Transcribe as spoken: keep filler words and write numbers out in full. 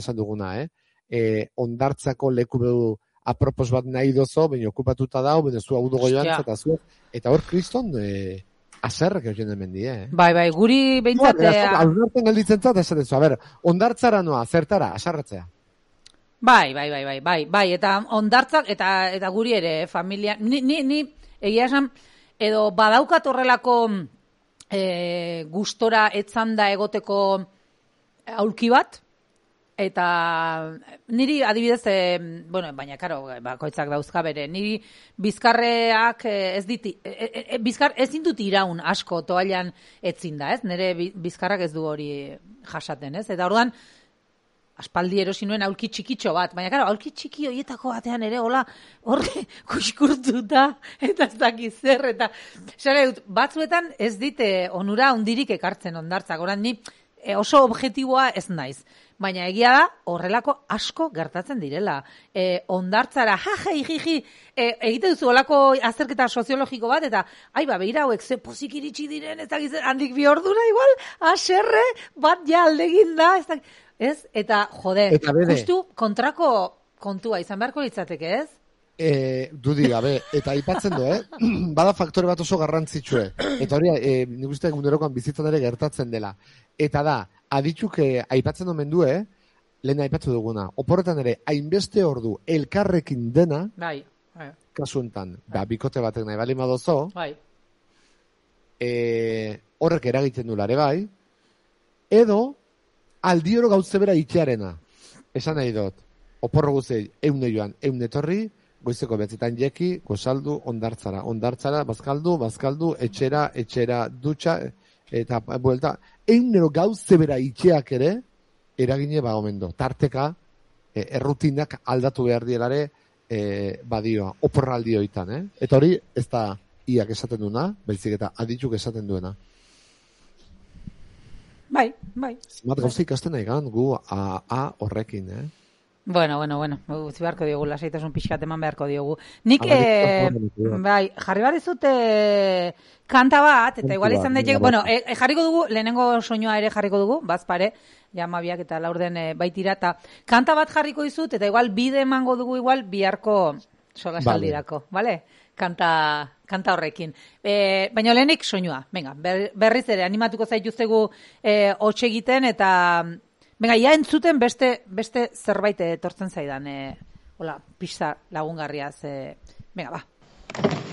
esan duguna, eh? E, ondartzako leku behu apropos bat nahi dozo, baina okupatuta dau, baina zu hau dugu joan, eta zu, eta hor kriston, e, azerrek egin hemen die, eh? Bai, bai, guri behintzatea... Hausnartzen gelditzen zat, ez edezu, a ber, ondartzara noa, zertara, asarratzea. Bai, bai, bai, bai, bai, bai, eta ondartzak, eta, eta guri ere, familia, ni, ni, ni egia esan, edo badaukat horrelako e, gustora etzanda egoteko aulki bat, eta niri adibidez, e, bueno, baina karo, bakoitzak dauzka bere, niri bizkarreak ez diti, e, e, bizkar, ez dut iraun asko toailan etzin da, ez? Nire bizkarrak ez du hori jasaten, ez? Eta orduan, aspaldi erosi nuen aulki txikitxo bat, baina karo, aulki txiki horietako batean ere, hola, horre kuskurtuta, eta ez dakiz zer, eta xare dut, batzuetan ez dite onura hundirik ekartzen ondartzak, oran ni e, oso objektiboa ez naiz, baina egia da horrelako asko gertatzen direla. E, ondartzara, jajai, jiji, e, egite duzu olako azterketa soziologiko bat, eta, ai, ba, behira hauek ze pozik iritsi diren, ez dakiz, handik bi ordura igual, aserre, bat ja aldegin da, ez dakiz, ez? Eta, jode, eta justu kontrako kontua izan beharko litzateke, ez? E, dudi gabe, eta aipatzen du, eh? Bada faktore bat oso garrantzitsue. Eta hori, e, nik uste egunerokoan bizitzan ere gertatzen dela. Eta da, aditzuk aipatzen omen du, eh? Lehen aipatzu duguna. Oporretan ere, hainbeste ordu elkarrekin dena, bai, bai. Kasuentan, bai. Ba, bikote batek nahi bali madozo, bai. E, horrek eragiten du lare bai, edo, aldioro gautze bera itxearena. Esan nahi dut, oporro guzei, eune joan, eune torri, goizeko betzetan jeki, gozaldu, ondartzara. Ondartzara, bazkaldu, bazkaldu, etxera, etxera, dutxa, eta buelta, eunero gautze bera itxeak ere, eragine ba omendo. Tarteka, e, errutinak aldatu behar dielare, e, badioa, oporraldi hoitan, eh? Eta hori, ez da iak esaten duena, baizik eta aditzuk esaten duena. Bai, bai. Zimat gauza ikasten nahi gan, gu a, a horrekin, eh? Bueno, bueno, bueno, utzi beharko diogu, lasaitasun pixkat eman beharko diogu. Nik, eh, bai, jarri behar izute kanta bat, eta igual izan daiteke, bueno, e, e, jarriko dugu, lehenengo soinua ere jarriko dugu, bazpare, ja mabiak eta laurden e, baitira, eta kanta bat jarriko izut, eta igual bide emango dugu igual biharko solasaldirako, vale? Kanta, kanta horrekin. E, baina lehenik soinua, venga, ber, berriz ere, animatuko zaituztegu e, hotxe egiten, eta venga, ia entzuten beste, beste zerbait etortzen zaidan, e, hola, pista lagungarriaz, e, venga, ba.